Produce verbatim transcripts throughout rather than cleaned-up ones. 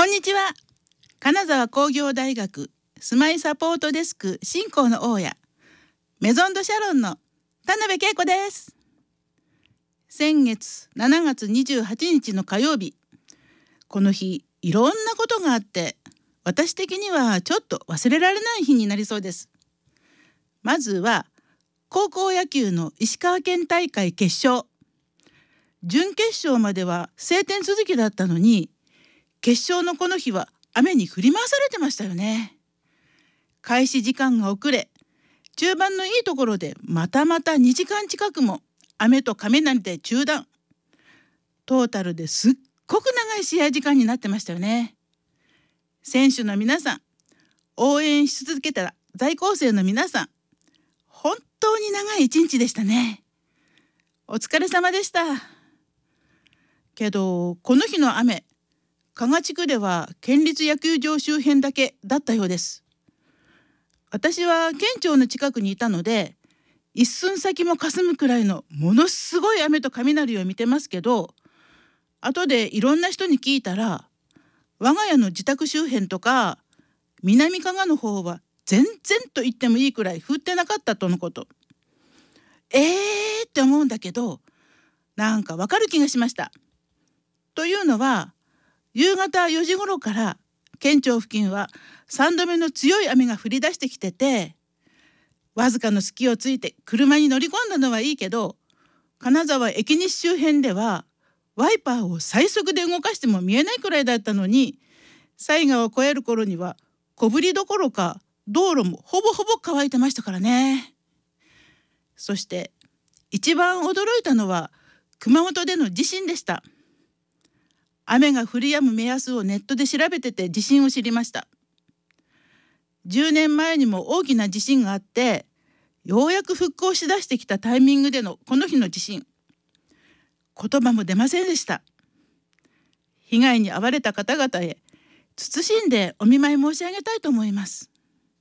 こんにちは。金沢工業大学住まいサポートデスク進行の大家、メゾンドシャロンの田辺恵子です。先月しちがつにじゅうはちにちの火曜日、この日いろんなことがあって、私的にはちょっと忘れられない日になりそうです。まずは高校野球の石川県大会決勝。準決勝までは晴天続きだったのに、決勝のこの日は雨に振り回されてましたよね。開始時間が遅れ、中盤のいいところでまたまたにじかん近くも雨と雷で中断。トータルですっごく長い試合時間になってましたよね。選手の皆さん、応援し続けた在校生の皆さん、本当に長い一日でしたね。お疲れ様でした。けどこの日の雨、加賀地区では県立野球場周辺だけだったようです。私は県庁の近くにいたので、一寸先も霞むくらいのものすごい雨と雷を見てますけど、後でいろんな人に聞いたら、我が家の自宅周辺とか南加賀の方は全然と言ってもいいくらい降ってなかったとのこと。えーって思うんだけど、なんかわかる気がしました。というのは、夕方よじ頃から県庁付近はさんどめの強い雨が降り出してきてて、わずかの隙をついて車に乗り込んだのはいいけど、金沢駅西周辺ではワイパーを最速で動かしても見えないくらいだったのに、犀川を越える頃には小降りどころか道路もほぼほぼ乾いてましたからね。そして一番驚いたのは熊本での地震でした。雨が降り止む目安をネットで調べてて地震を知りました。じゅうねんまえにも大きな地震があって、ようやく復興しだしてきたタイミングでのこの日の地震、言葉も出ませんでした。被害に遭われた方々へ謹んでお見舞い申し上げたいと思います。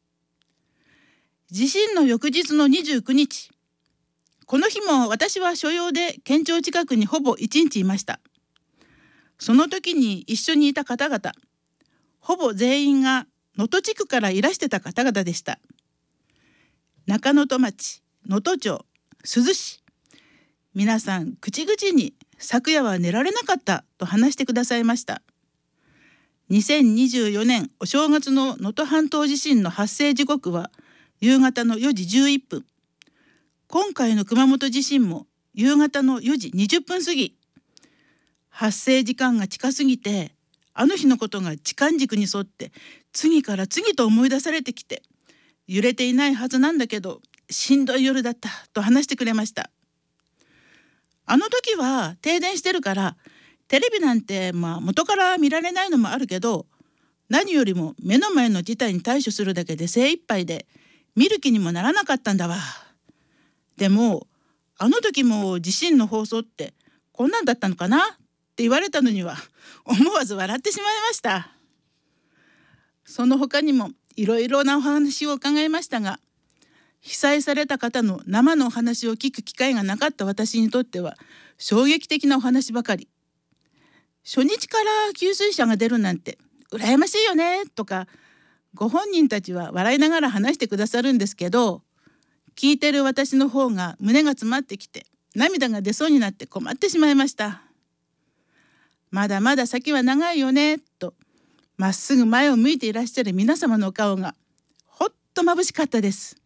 地震の翌日のにじゅうくにち、この日も私は所用で県庁近くにほぼ一日いました。その時に一緒にいた方々、ほぼ全員が能登地区からいらしてた方々でした。中能登町、能登町、珠洲市、皆さん口々に昨夜は寝られなかったと話してくださいました。にせんにじゅうよねんお正月の能登半島地震の発生時刻は夕方のよじじゅういっぷん。今回の熊本地震も夕方のよじにじゅっぷん過ぎ。発生時間が近すぎて、あの日のことが時間軸に沿って次から次と思い出されてきて、揺れていないはずなんだけどしんどい夜だったと話してくれました。あの時は停電してるからテレビなんてまあ元から見られないのもあるけど、何よりも目の前の事態に対処するだけで精一杯で見る気にもならなかったんだわ。でもあの時も地震の放送ってこんなんだったのかなって言われたのには思わず笑ってしまいました。その他にもいろいろなお話を伺いましたが、被災された方の生のお話を聞く機会がなかった私にとっては衝撃的なお話ばかり。初日から給水車が出るなんて羨ましいよねとか、ご本人たちは笑いながら話してくださるんですけど、聞いてる私の方が胸が詰まってきて涙が出そうになって困ってしまいました。まだまだ先は長いよねとまっすぐ前を向いていらっしゃる皆様のお顔がほっと眩しかったです。